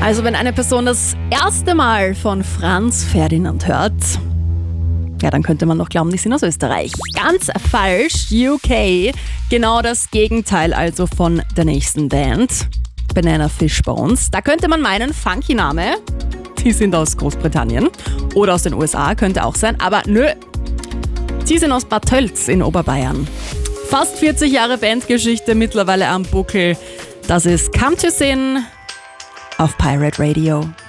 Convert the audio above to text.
Also wenn eine Person das erste Mal von Franz Ferdinand hört, ja, dann könnte man noch glauben, die sind aus Österreich. Ganz falsch, UK. Genau das Gegenteil also von der nächsten Band, Banana Fishbones. Da könnte man meinen, funky Name, die sind aus Großbritannien oder aus den USA, könnte auch sein. Aber nö, die sind aus Bad Tölz in Oberbayern. Fast 40 Jahre Bandgeschichte mittlerweile am Buckel. Das ist Come to Sin auf Pirate Radio.